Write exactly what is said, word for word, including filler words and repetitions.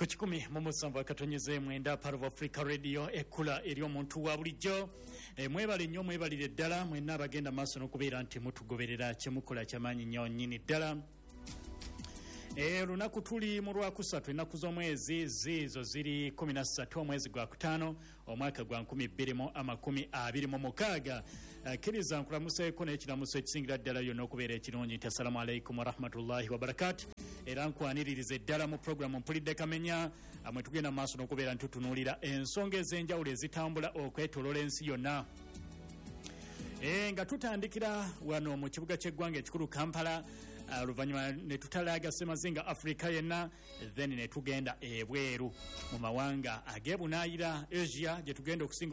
Kuchikumi mumusambu akatonyeze mwenda part of Africa Radio ekula eri omuntu wa bulijjo e, mwebale nnyo mwebalire ddala mwenna abagenda maaso n'okubeera nti mutugoberera kyemukola kyamaanyi nnyo nnyini ddala. E, lunaku tuli mu lwakusatu ennaku z'omwezi zizo ziri kumi na ssatu omwezi gwa kutaano omwaka gwa nkumi bbiri mu amakumi abiri mu mukaaga. Kkiriza nkulamuseeko n'ekiramuso ekisingira ddala yonna okubeera ekirungi nti assalamu alaikum warahmatullahi wabarakatu. Era nkwaniririza eddala mu programu mpulidde kamenya amwe tugenda mu maaso n'okubeera ntutunuulira ensonga ez'enjawulo ezitambula okwetoloola ensi yonna. E, nga tutandikira wano mu kibuga ky'eggwanga ekikulu Kampala, oluvannyuma ne tutalaaga Ssemazinga Africa yenna, then ne tugenda ebweru mu mawanga ag'ebunaayira Asia gye tugenda okusinga